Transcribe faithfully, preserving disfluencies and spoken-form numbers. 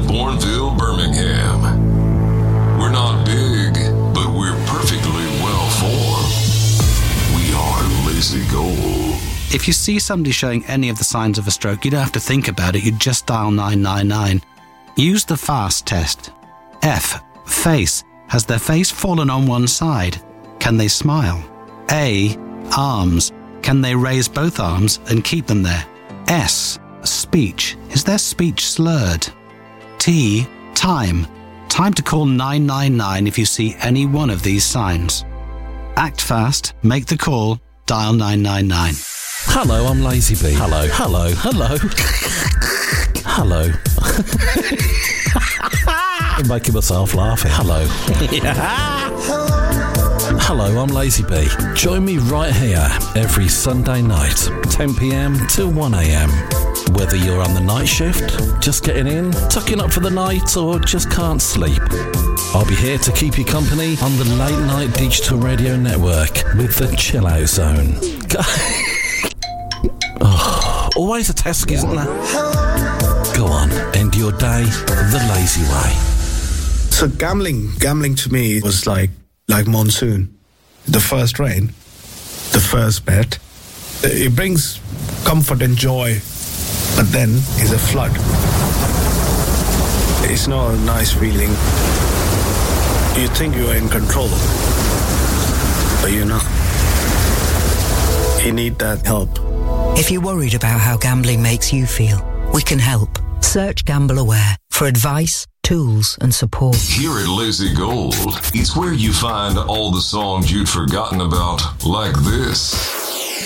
Bourneville, Birmingham. We're not big, but we're perfectly well formed. We are Lazy Gold. If you see somebody showing any of the signs of a stroke, you don't have to think about it, you just dial nine nine nine. Use the FAST test. F. Face. Has their face fallen on one side? Can they smile? A. Arms. Can they raise both arms and keep them there? S. Speech. Is their speech slurred? T. Time. Time to call nine nine nine if you see any one of these signs. Act fast, make the call, dial nine nine nine. Hello, I'm Lazy B. Hello. Hello. Hello. Hello. I'm making myself laughing. Hello. Hello, I'm Lazy B. Join me right here every Sunday night, ten p.m. till one a.m. Whether you're on the night shift, just getting in, tucking up for the night, or just can't sleep, I'll be here to keep you company on the Late Night Digital Radio Network with the Chill Out Zone. Oh, always a task, isn't there? Go on, end your day the lazy way. So gambling, gambling to me was like like monsoon. The first rain, the first bet. It brings comfort and joy, but then is a flood. It's not a nice feeling. You think you are in control, but you're not. You need that help. If you're worried about how gambling makes you feel, we can help. Search Gamble Aware for advice, tools and support. Here at Lazy Gold, it's where you find all the songs you'd forgotten about, like this.